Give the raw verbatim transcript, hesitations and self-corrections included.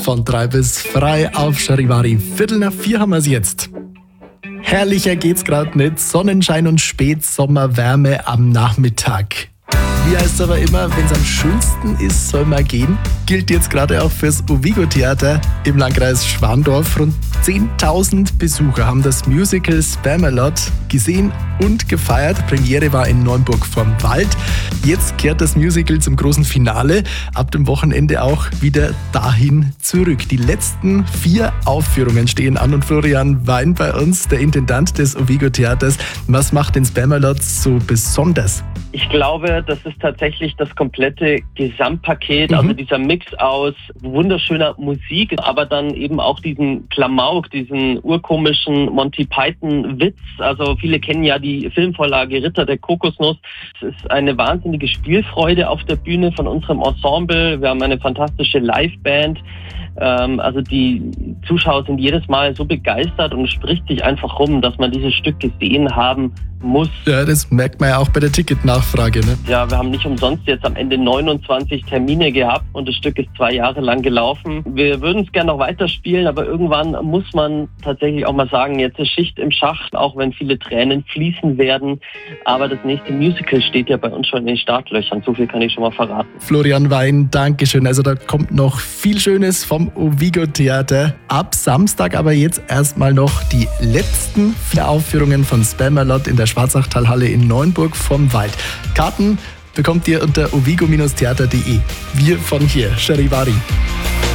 von drei bis frei auf Charivari. Viertel nach vier haben wir es jetzt. Herrlicher geht's gerade nicht. Sonnenschein und Spätsommerwärme am Nachmittag. Wie heißt es aber immer, wenn es am schönsten ist, soll man gehen. Gilt jetzt gerade auch fürs Ovigo-Theater im Landkreis Schwandorf. Rund zehntausend Besucher haben das Musical Spamalot gesehen und gefeiert. Premiere war in Neunburg vorm Wald. Jetzt kehrt das Musical zum großen Finale. Ab dem Wochenende auch wieder dahin zurück. Die letzten vier Aufführungen stehen an und Florian Wein bei uns, der Intendant des Ovigo-Theaters. Was macht den Spamalot so besonders? Ich glaube, das ist tatsächlich das komplette Gesamtpaket, Mhm. also dieser Mix aus wunderschöner Musik, aber dann eben auch diesen Klamauk, diesen urkomischen Monty Python-Witz. Also viele kennen ja die Filmvorlage Ritter der Kokosnuss. Es ist eine wahnsinnige Spielfreude auf der Bühne von unserem Ensemble. Wir haben eine fantastische Liveband. Ähm, also die Zuschauer sind jedes Mal so begeistert und es spricht sich einfach rum, dass man dieses Stück gesehen haben muss. Ja, das merkt man ja auch bei der Ticketnachfrage, ne? Ja, wir haben nicht umsonst jetzt am Ende neunundzwanzig Termine gehabt und das Stück ist zwei Jahre lang gelaufen. Wir würden es gerne noch weiterspielen, aber irgendwann muss man tatsächlich auch mal sagen, jetzt ist Schicht im Schacht, auch wenn viele Tränen fließen werden. Aber das nächste Musical steht ja bei uns schon in den Startlöchern. So viel kann ich schon mal verraten. Florian Wein, Dankeschön. Also da kommt noch viel Schönes vom Ovigo-Theater. Ab Samstag aber jetzt erstmal noch die letzten vier Aufführungen von Spamalot in der Schwarzachtalhalle in Neunburg vom Wald. Karten bekommt ihr unter ovigo Bindestrich theater punkt de. Wir von hier, Charivari.